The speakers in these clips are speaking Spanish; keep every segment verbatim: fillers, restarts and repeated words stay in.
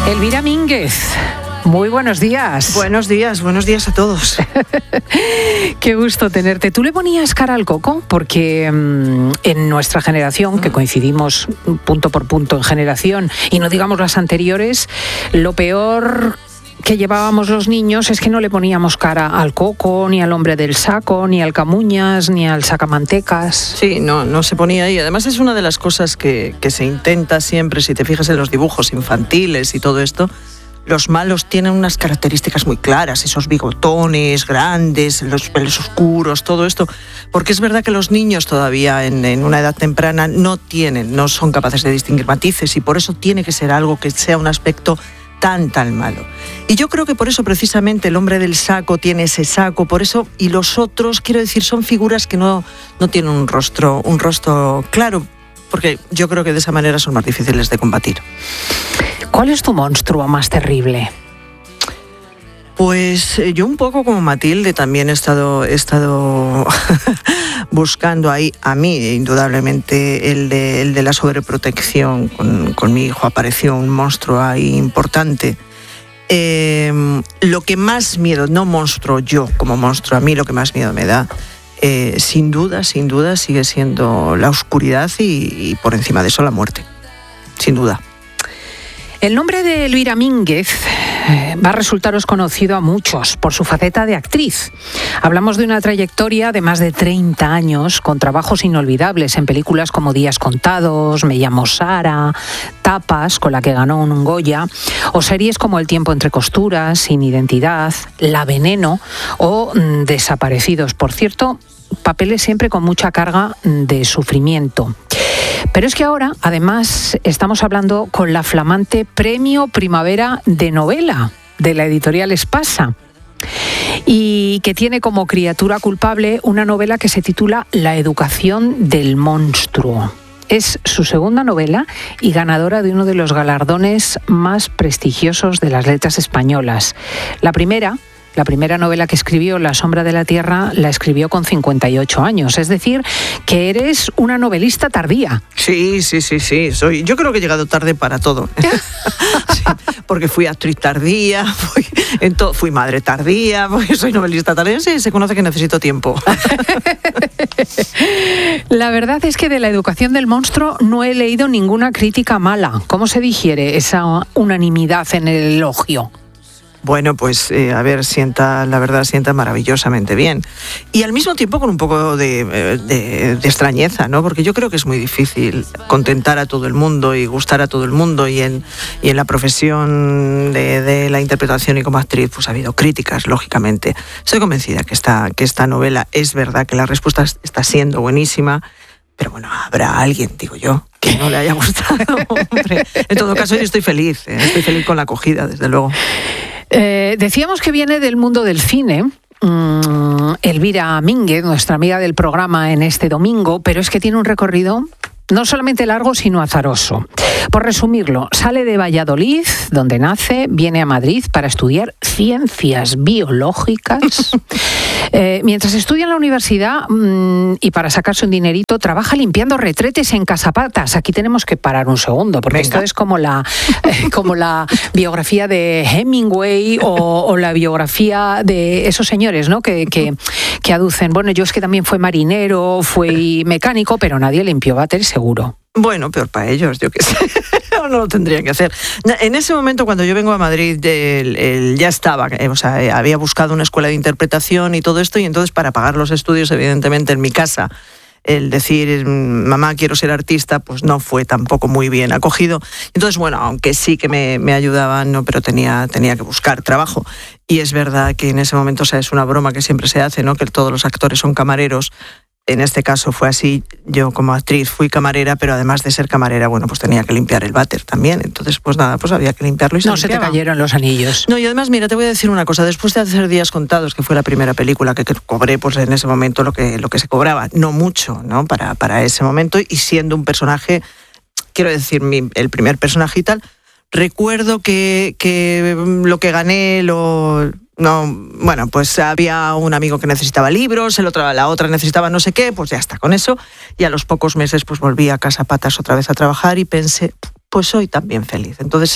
Elvira Mínguez, muy buenos días. Buenos días, buenos días a todos. Qué gusto tenerte. ¿Tú le ponías cara al coco? Porque mmm, en nuestra generación, que coincidimos punto por punto en generación, y no digamos las anteriores, lo peor que llevábamos los niños es que no le poníamos cara al coco, ni al hombre del saco, ni al camuñas, ni al sacamantecas. Sí, no, no se ponía ahí. Además es una de las cosas que, que se intenta siempre, si te fijas en los dibujos infantiles y todo esto, los malos tienen unas características muy claras, esos bigotones grandes, los pelos oscuros, todo esto, porque es verdad que los niños todavía en, en una edad temprana no tienen, no son capaces de distinguir matices, y por eso tiene que ser algo que sea un aspecto tan, tan malo. Y yo creo que por eso precisamente el hombre del saco tiene ese saco, por eso, y los otros, quiero decir, son figuras que no, no tienen un rostro, un rostro claro, porque yo creo que de esa manera son más difíciles de combatir. ¿Cuál es tu monstruo más terrible? Pues yo un poco como Matilde también he estado, he estado buscando ahí, a mí indudablemente el de, el de la sobreprotección con, con mi hijo, apareció un monstruo ahí importante. Eh, lo que más miedo, no monstruo yo como monstruo, a mí lo que más miedo me da, eh, sin duda, sin duda sigue siendo la oscuridad y, y por encima de eso la muerte, sin duda. El nombre de Elvira Mínguez va a resultaros conocido a muchos por su faceta de actriz. Hablamos de una trayectoria de más de treinta años con trabajos inolvidables en películas como Días contados, Me llamo Sara, Tapas, con la que ganó un Goya, o series como El tiempo entre costuras, Sin identidad, La veneno o Desaparecidos. Por cierto, papeles siempre con mucha carga de sufrimiento. Pero es que ahora, además, estamos hablando con la flamante Premio Primavera de Novela de la editorial Espasa, y que tiene como criatura culpable una novela que se titula La educación del monstruo. Es su segunda novela y ganadora de uno de los galardones más prestigiosos de las letras españolas. La primera... La primera novela que escribió, La sombra de la tierra, la escribió con cincuenta y ocho años. Es decir, que eres una novelista tardía. Sí, sí, sí, sí. Soy, yo creo que he llegado tarde para todo. Sí, porque fui actriz tardía, fui, en to, fui madre tardía, porque soy novelista tardía. Sí, se conoce que necesito tiempo. La verdad es que de La educación del monstruo no he leído ninguna crítica mala. ¿Cómo se digiere esa unanimidad en el elogio? Bueno, pues eh, a ver, sienta, la verdad sienta maravillosamente bien. Y al mismo tiempo con un poco de, de, de extrañeza, ¿no? Porque yo creo que es muy difícil contentar a todo el mundo y gustar a todo el mundo. Y en, y en la profesión de, de la interpretación y como actriz, pues ha habido críticas, lógicamente. Estoy convencida que esta, que esta novela es verdad, que la respuesta está siendo buenísima. Pero bueno, habrá alguien, digo yo, que no le haya gustado. Hombre. En todo caso, yo estoy feliz, ¿eh? Estoy feliz con la acogida, desde luego. Eh, decíamos que viene del mundo del cine. Mm, Elvira Mínguez, nuestra amiga del programa en este domingo, pero es que tiene un recorrido no solamente largo, sino azaroso. Por resumirlo, sale de Valladolid, donde nace, viene a Madrid para estudiar ciencias biológicas. Eh, mientras estudia en la universidad mmm, y para sacarse un dinerito, trabaja limpiando retretes en Casapatas. Aquí tenemos que parar un segundo, porque Venga. Esto es como la, eh, como la biografía de Hemingway o, o la biografía de esos señores, ¿no? que, que, que aducen, bueno, yo es que también fui marinero, fui mecánico, pero nadie limpió váteres, seguro. Bueno, peor para ellos, yo qué sé. No lo tendrían que hacer. En ese momento, cuando yo vengo a Madrid, él, él ya estaba, o sea, había buscado una escuela de interpretación y todo esto, y entonces para pagar los estudios, evidentemente, en mi casa, el decir, mamá, quiero ser artista, pues no fue tampoco muy bien acogido. Entonces, bueno, aunque sí que me, me ayudaban, no, pero tenía, tenía que buscar trabajo. Y es verdad que en ese momento, o sea, es una broma que siempre se hace, ¿no? Que todos los actores son camareros. En este caso fue así, yo como actriz fui camarera, pero además de ser camarera, bueno, pues tenía que limpiar el váter también. Entonces, pues nada, pues había que limpiarlo y se No se te cayeron los anillos. No, y además, mira, te voy a decir una cosa. Después de hacer Días contados, que fue la primera película que, que cobré, pues en ese momento lo que, lo que se cobraba, no mucho, ¿no? Para, para ese momento, y siendo un personaje, quiero decir, mi, el primer personaje y tal, recuerdo que, que lo que gané lo... No, bueno, pues había un amigo que necesitaba libros, el otro, la otra necesitaba no sé qué, pues ya está con eso. Y a los pocos meses pues volví a Casapatas otra vez a trabajar y pensé, pues soy también feliz. Entonces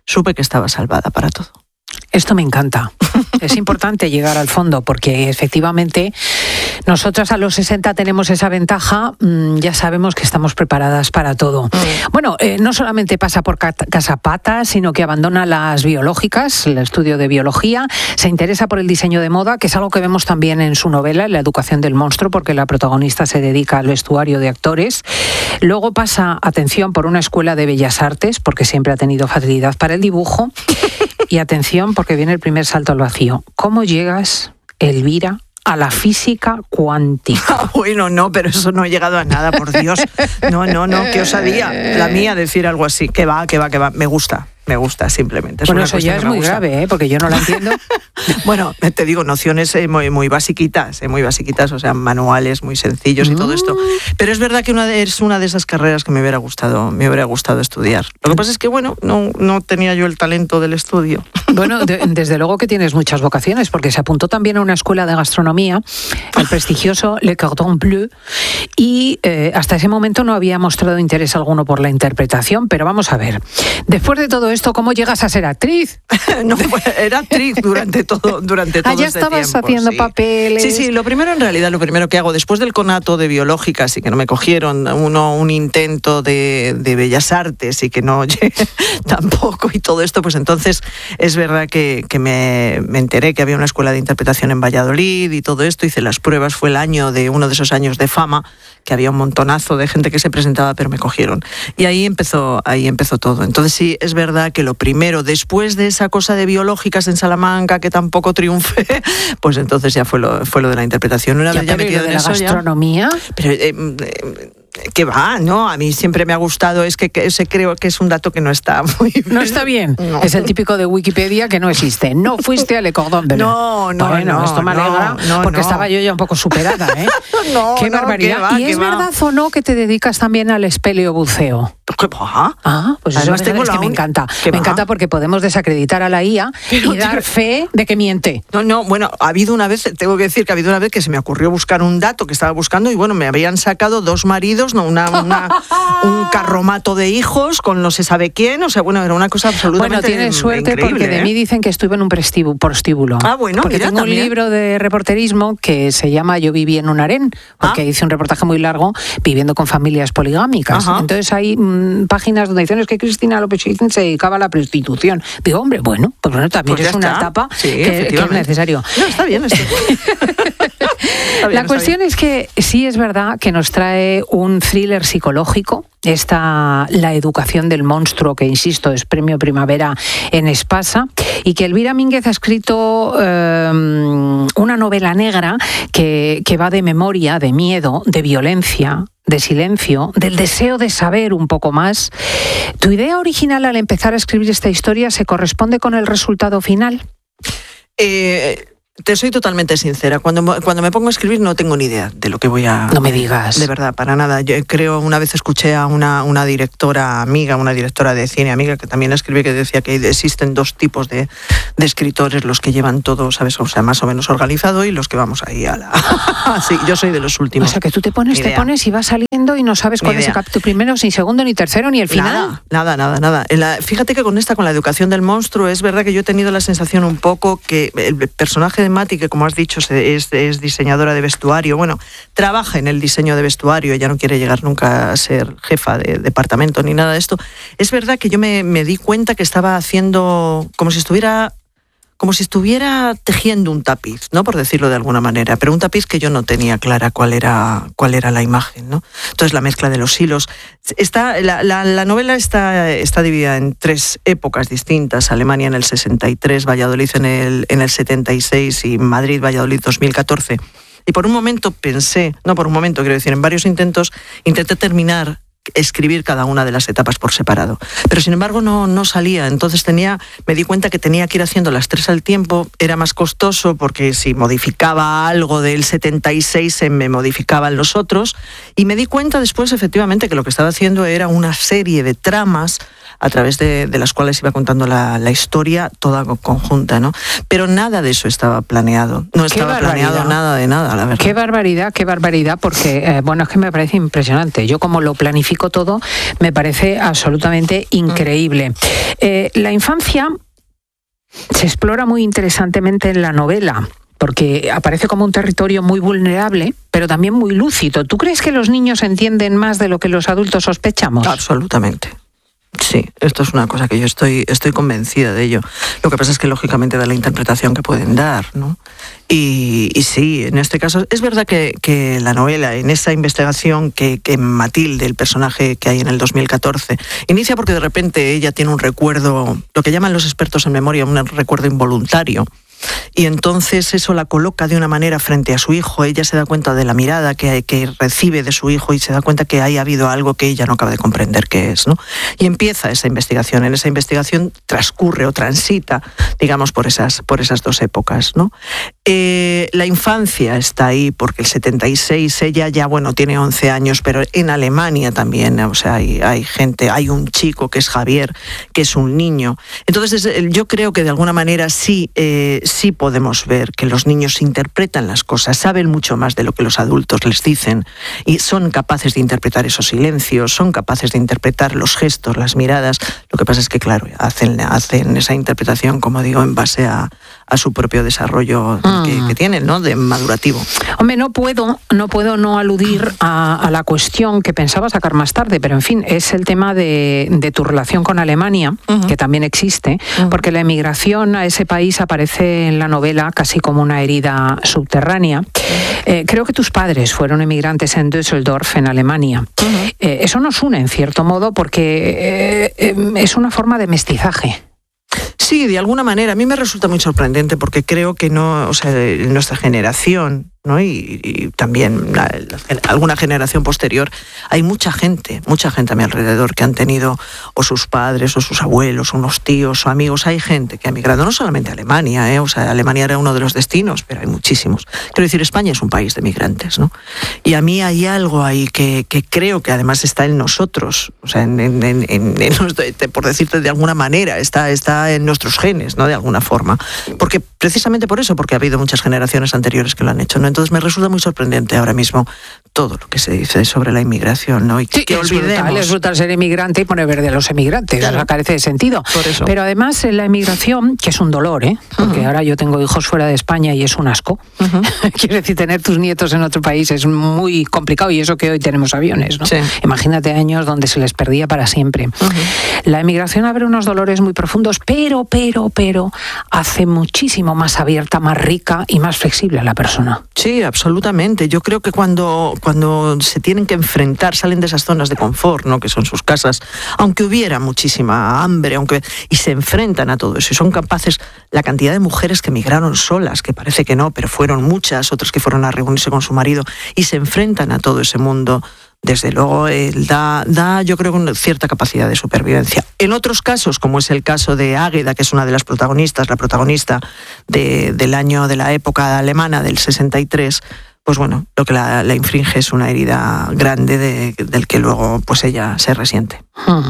supe que estaba salvada para todo. Esto me encanta. Es importante llegar al fondo porque efectivamente nosotras a los sesenta tenemos esa ventaja, ya sabemos que estamos preparadas para todo. Bueno, eh, no solamente pasa por Casapata, sino que abandona las biológicas, el estudio de biología, se interesa por el diseño de moda, que es algo que vemos también en su novela, La educación del monstruo, porque la protagonista se dedica al vestuario de actores. Luego pasa, atención, por una escuela de bellas artes, porque siempre ha tenido facilidad para el dibujo. Y atención, porque viene el primer salto al vacío. ¿Cómo llegas, Elvira, a la física cuántica? Bueno, no, pero eso no he llegado a nada, por Dios. No, no, no, qué osadía la mía decir algo así. Que va, que va, que va. Me gusta. Me gusta, simplemente. Es bueno, una eso ya es muy gusta. grave, ¿eh? Porque yo no la entiendo. Bueno, te digo, nociones eh, muy, muy basiquitas, eh, muy basiquitas, o sea, manuales muy sencillos y mm. todo esto. Pero es verdad que una de, es una de esas carreras que me hubiera gustado, me hubiera gustado estudiar. Lo que pasa es que, bueno, no, no tenía yo el talento del estudio. Bueno, de, desde luego que tienes muchas vocaciones, porque se apuntó también a una escuela de gastronomía, el prestigioso Le Cordon Bleu, y eh, hasta ese momento no había mostrado interés alguno por la interpretación, pero vamos a ver, después de todo esto, ¿cómo llegas a ser actriz? No, era actriz durante todo, durante todo ah, ya este estabas tiempo, haciendo sí. papeles. Sí, sí, lo primero en realidad, lo primero que hago, después del conato de biológicas y que no me cogieron, uno, un intento de, de bellas artes y que no tampoco y todo esto, pues entonces es verdad que, que me, me enteré que había una escuela de interpretación en Valladolid y todo esto, hice las pruebas, fue el año de uno de esos años de fama, que había un montonazo de gente que se presentaba, pero me cogieron. Y ahí empezó, ahí empezó todo. Entonces sí, es verdad que lo primero, después de esa cosa de biológicas en Salamanca, que tampoco triunfé, pues entonces ya fue lo, fue lo de la interpretación. Una ya, vez ya metida de en la eso gastronomía. Ya, pero, eh, eh, que va, ¿no? A mí siempre me ha gustado, es que, que ese creo que es un dato que no está muy bien. No está bien. No. Es el típico de Wikipedia que no existe. No fuiste a Le Cordon Bleu. No, no, bueno, no. esto me alegra no, no, porque no. estaba yo ya un poco superada, ¿eh? No, qué no, barbaridad. qué va, ¿Y qué es va. verdad o no que te dedicas también al espeleobuceo? ¿Qué va? Ah, pues Además eso tengo es la que me un... encanta. ¿Qué Me va? encanta porque podemos desacreditar a la I A Pero y dar te... fe de que miente. No, no, bueno, ha habido una vez, tengo que decir que ha habido una vez que se me ocurrió buscar un dato que estaba buscando y bueno, me habían sacado dos maridos, no, una, una un carromato de hijos con no se sabe quién, o sea, bueno, era una cosa absolutamente Bueno, tienes suerte increíble, porque de ¿eh? mí dicen que estuve en un prestíbulo, prostíbulo. Ah, bueno, porque mira, tengo también. un libro de reporterismo que se llama Yo viví en un harén, porque Ah. hice un reportaje muy largo viviendo con familias poligámicas. Ajá. Entonces hay mmm, páginas donde dicen es que Cristina López Chiquitín se dedicaba a la prostitución. Digo, hombre, bueno, pues bueno, también Pues es ya una está. etapa Sí, que, que es efectivamente. necesario. No, está bien esto. Está bien, La está cuestión bien. es que sí es verdad que nos trae un thriller psicológico, esta La educación del monstruo, que insisto, es premio Primavera en Espasa, y que Elvira Mínguez ha escrito eh, una novela negra que, que va de memoria, de miedo, de violencia, de silencio, del deseo de saber un poco más. ¿Tu idea original al empezar a escribir esta historia se corresponde con el resultado final? Eh... Te soy totalmente sincera. Cuando, cuando me pongo a escribir no tengo ni idea de lo que voy a... No me digas. De verdad, para nada. Yo creo, una vez escuché a una, una directora amiga, una directora de cine amiga, que también escribe, que decía que existen dos tipos de, de escritores, los que llevan todo, ¿sabes? O sea, más o menos organizado y los que vamos ahí a la... Sí, yo soy de los últimos. O sea, que tú te pones, te pones y vas saliendo y no sabes cuál es el capítulo primero, ni segundo, ni tercero, ni el final. Nada, nada, nada. nada. En la, fíjate que con esta, con la educación del monstruo, es verdad que yo he tenido la sensación un poco que el personaje de Mati, que como has dicho es, es diseñadora de vestuario, bueno, trabaja en el diseño de vestuario, ella no quiere llegar nunca a ser jefa de departamento ni nada de esto. Es verdad que yo me, me di cuenta que estaba haciendo como si estuviera... como si estuviera tejiendo un tapiz, ¿no? Por decirlo de alguna manera, pero un tapiz que yo no tenía clara cuál era, cuál era la imagen, ¿no? Entonces la mezcla de los hilos. Está, la, la, la novela está, está dividida en tres épocas distintas: Alemania en el sesenta y tres, Valladolid en el, en el setenta y seis y Madrid, Valladolid dos mil catorce. Y por un momento pensé, no por un momento, quiero decir, en varios intentos, intenté terminar escribir cada una de las etapas por separado. Pero sin embargo no, no salía, entonces tenía, me di cuenta que tenía que ir haciendo las tres al tiempo, era más costoso porque si modificaba algo del setenta y seis se me modificaban los otros, y me di cuenta después efectivamente que lo que estaba haciendo era una serie de tramas a través de, de las cuales iba contando la, la historia toda conjunta, ¿no? Pero nada de eso estaba planeado. No estaba planeado nada de nada, la verdad. Qué barbaridad, qué barbaridad, porque, eh, bueno, es que me parece impresionante. Yo como lo planifico todo, me parece absolutamente increíble. Mm. Eh, la infancia se explora muy interesantemente en la novela, porque aparece como un territorio muy vulnerable, pero también muy lúcido. ¿Tú crees que los niños entienden más de lo que los adultos sospechamos? Absolutamente. Sí, esto es una cosa que yo estoy, estoy convencida de ello. Lo que pasa es que lógicamente da la interpretación que pueden dar, ¿no? Y, y sí, en este caso, es verdad que, que la novela, en esa investigación que, que Matilde, el personaje que hay en el dos mil catorce, inicia porque de repente ella tiene un recuerdo, lo que llaman los expertos en memoria, un recuerdo involuntario. Y entonces eso la coloca de una manera frente a su hijo. Ella se da cuenta de la mirada que, que recibe de su hijo y se da cuenta que hay habido algo que ella no acaba de comprender qué es, ¿no? Y empieza esa investigación. En esa investigación transcurre o transita, digamos, por esas, por esas dos épocas, ¿no? Eh, la infancia está ahí porque el setenta y seis ella ya, bueno, tiene once años, pero en Alemania también, o sea, hay, hay gente, hay un chico que es Javier, que es un niño. Entonces yo creo que de alguna manera sí... Eh, sí podemos ver que los niños interpretan las cosas, saben mucho más de lo que los adultos les dicen y son capaces de interpretar esos silencios, son capaces de interpretar los gestos, las miradas. Lo que pasa es que, claro, hacen, hacen esa interpretación, como digo, en base a, a su propio desarrollo mm. que, que tienen, ¿no? De madurativo. Hombre, no puedo no, puedo no aludir a, a la cuestión que pensaba sacar más tarde, pero en fin, es el tema de, de tu relación con Alemania, uh-huh. que también existe, uh-huh. porque la emigración a ese país aparece en la novela casi como una herida subterránea. Eh, creo que tus padres fueron emigrantes en Düsseldorf, en Alemania. Uh-huh. Eh, eso nos une, en cierto modo, porque eh, eh, es una forma de mestizaje. Sí, de alguna manera. A mí me resulta muy sorprendente porque creo que no, o sea, nuestra generación, ¿no? Y, y también la, la, alguna generación posterior, hay mucha gente, mucha gente a mi alrededor que han tenido o sus padres o sus abuelos, o unos tíos o amigos. Hay gente que ha migrado, no solamente a Alemania, ¿eh? O sea, Alemania era uno de los destinos, pero hay muchísimos. Quiero decir, España es un país de migrantes, ¿no? Y a mí hay algo ahí que, que creo que además está en nosotros, o sea, en, en, en, en, en, por decirte de alguna manera, está, está en nuestros genes, ¿no? De alguna forma. Porque precisamente por eso, porque ha habido muchas generaciones anteriores que lo han hecho, ¿no? Entonces me resulta muy sorprendente ahora mismo todo lo que se dice sobre la inmigración, ¿no? Y sí, que olvidemos. Es brutal, es brutal ser inmigrante y poner verde a los emigrantes, claro. O sea, carece de sentido. Por eso. Pero además la emigración, que es un dolor, ¿eh? Porque uh-huh. ahora yo tengo hijos fuera de España y es un asco. Uh-huh. Quiero decir, tener tus nietos en otro país es muy complicado y eso que hoy tenemos aviones, ¿no? Sí. Imagínate años donde se les perdía para siempre. Uh-huh. La emigración abre unos dolores muy profundos, pero, pero, pero hace muchísimo más abierta, más rica y más flexible a la persona. Sí, absolutamente. Yo creo que cuando, cuando se tienen que enfrentar, salen de esas zonas de confort, ¿no? Que son sus casas, aunque hubiera muchísima hambre, aunque y se enfrentan a todo eso y son capaces, la cantidad de mujeres que emigraron solas, que parece que no, pero fueron muchas, otras que fueron a reunirse con su marido y se enfrentan a todo ese mundo. Desde luego, eh, da, da, yo creo, una cierta capacidad de supervivencia. En otros casos, como es el caso de Águeda, que es una de las protagonistas, la protagonista de, del año, de la época alemana, del sesenta y tres, pues bueno, lo que la, la infringe es una herida grande de, del que luego pues ella se resiente. Hmm.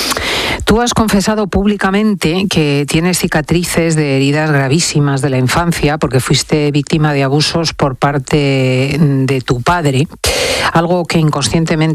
Tú has confesado públicamente que tienes cicatrices de heridas gravísimas de la infancia porque fuiste víctima de abusos por parte de tu padre, algo que inconscientemente